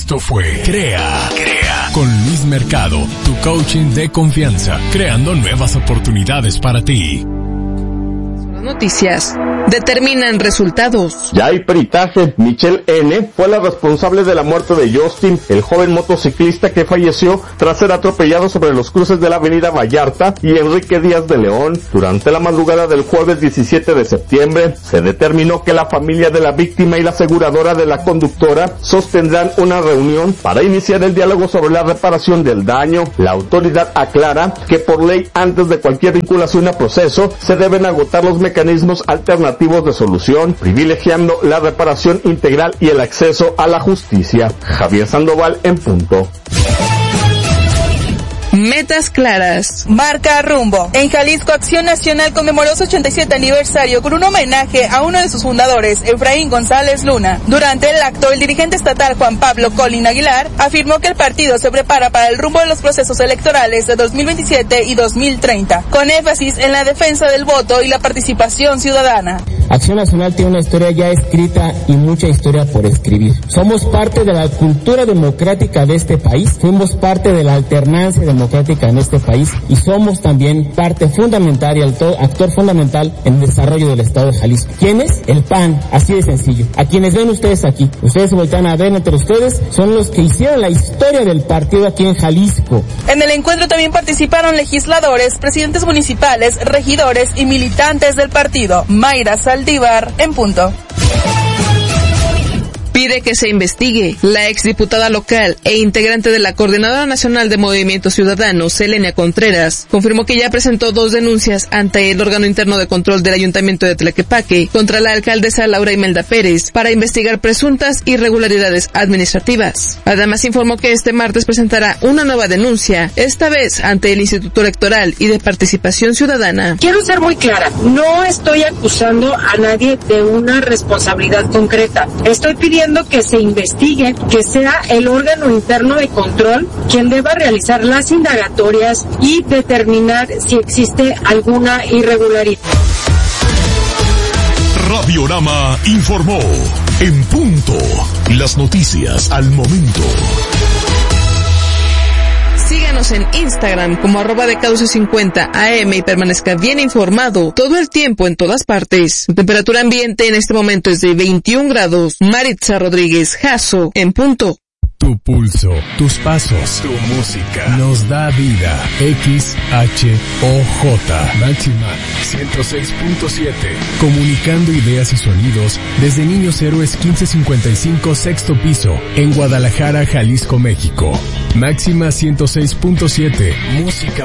Esto fue Crea con Luis Mercado, tu coaching de confianza, creando nuevas oportunidades para ti. Noticias determinan resultados. Ya hay peritaje. Michelle N. fue la responsable de la muerte de Justin, el joven motociclista que falleció tras ser atropellado sobre los cruces de la avenida Vallarta y Enrique Díaz de León. Durante la madrugada del jueves 17 de septiembre, se determinó que la familia de la víctima y la aseguradora de la conductora sostendrán una reunión para iniciar el diálogo sobre la reparación del daño. La autoridad aclara que por ley, antes de cualquier vinculación a proceso, se deben agotar los mecanismos alternativos de solución, privilegiando la reparación integral y el acceso a la justicia. Javier Sandoval en punto. Metas claras. Marca rumbo. En Jalisco, Acción Nacional conmemoró su 87 aniversario con un homenaje a uno de sus fundadores, Efraín González Luna. Durante el acto, el dirigente estatal Juan Pablo Colín Aguilar afirmó que el partido se prepara para el rumbo de los procesos electorales de 2027 y 2030, con énfasis en la defensa del voto y la participación ciudadana. Acción Nacional tiene una historia ya escrita y mucha historia por escribir. Somos parte de la cultura democrática de este país, fuimos parte de la alternancia democrática en este país y somos también parte fundamental y actor fundamental en el desarrollo del Estado de Jalisco. ¿Quién es? El PAN, así de sencillo. A quienes ven ustedes aquí, ustedes se voltean a ver entre ustedes, son los que hicieron la historia del partido aquí en Jalisco. En el encuentro también participaron legisladores, presidentes municipales, regidores y militantes del partido. Mayra Saldívar en punto. Pide que se investigue. La exdiputada local e integrante de la Coordinadora Nacional de Movimiento Ciudadano, Selenia Contreras, confirmó que ya presentó 2 denuncias ante el órgano interno de control del Ayuntamiento de Tlaquepaque contra la alcaldesa Laura Imelda Pérez para investigar presuntas irregularidades administrativas. Además informó que este martes presentará una nueva denuncia, esta vez ante el Instituto Electoral y de Participación Ciudadana. Quiero ser muy clara, no estoy acusando a nadie de una responsabilidad concreta. Estoy pidiendo que se investigue, que sea el órgano interno de control quien deba realizar las indagatorias y determinar si existe alguna irregularidad. Radiorama informó en punto. Las noticias al momento. Síganos en Instagram como @decauce50am y permanezca bien informado todo el tiempo en todas partes. La temperatura ambiente en este momento es de 21 grados. Maritza Rodríguez Jasso en punto. Tu pulso, tus pasos, tu música nos da vida. XHOJ Máxima 106.7. Comunicando ideas y sonidos desde Niños Héroes 1555 sexto piso en Guadalajara, Jalisco, México. Máxima 106.7. Música